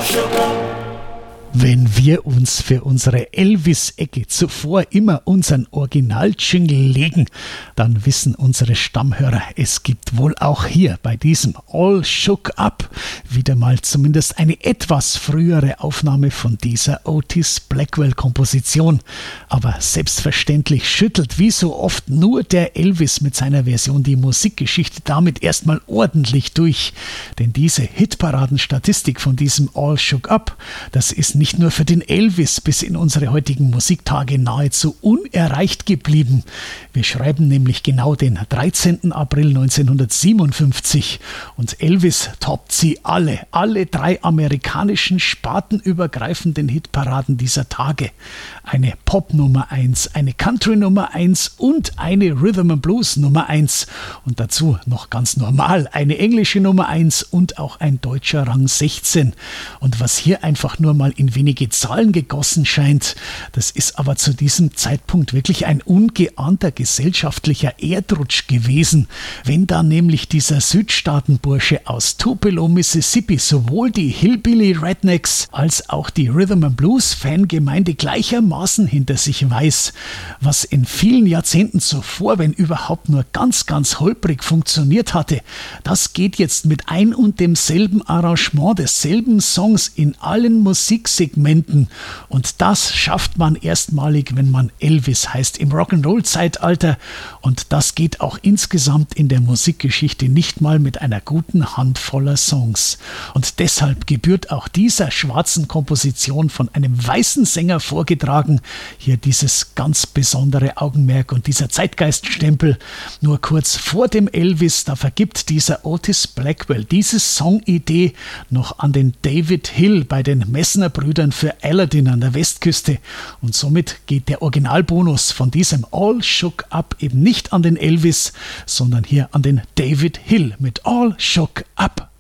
Wenn wir uns für unsere Elvis-Ecke zuvor immer unseren Original-Jingle legen, dann wissen unsere Stammhörer, es gibt wohl auch hier bei diesem All Shook Up wieder mal zumindest eine etwas frühere Aufnahme von dieser Otis Blackwell-Komposition. Aber selbstverständlich schüttelt wie so oft nur der Elvis mit seiner Version die Musikgeschichte damit erstmal ordentlich durch. Denn diese Hitparaden-Statistik von diesem All Shook Up, das ist nicht nur für den Elvis bis in unsere heutigen Musiktage nahezu unerreicht geblieben. Wir schreiben nämlich genau den 13. April 1957 und Elvis toppt sie alle drei amerikanischen spartenübergreifenden Hitparaden dieser Tage. Eine Pop Nummer 1, eine Country Nummer 1 und eine Rhythm and Blues Nummer 1 und dazu noch ganz normal eine englische Nummer 1 und auch ein deutscher Rang 16. Und was hier einfach nur mal in wenige Zahlen gegossen scheint, das ist aber zu diesem Zeitpunkt wirklich ein ungeahnter gesellschaftlicher Erdrutsch gewesen, wenn da nämlich dieser Südstaatenbursche aus Tupelo, Mississippi sowohl die Hillbilly Rednecks als auch die Rhythm and Blues Fangemeinde gleichermaßen hinter sich weiß, was in vielen Jahrzehnten zuvor, wenn überhaupt nur ganz holprig funktioniert hatte, das geht jetzt mit ein und demselben Arrangement desselben Songs in allen Musiksegmenten und das schafft man erstmalig, wenn man Elvis heißt im Rock'n'Roll-Zeitalter und das geht auch insgesamt in der Musikgeschichte nicht mal mit einer guten Handvoller Songs. Und deshalb gebührt auch dieser schwarzen Komposition von einem weißen Sänger vorgetragen hier dieses ganz besondere Augenmerk und dieser Zeitgeiststempel. Nur kurz vor dem Elvis, da vergibt dieser Otis Blackwell diese Songidee noch an den David Hill bei den Messner-Brüdern für Aladdin an der Westküste und somit geht der Originalbonus von diesem All Shook Up eben nicht an den Elvis, sondern hier an den David Hill mit All Shook Up.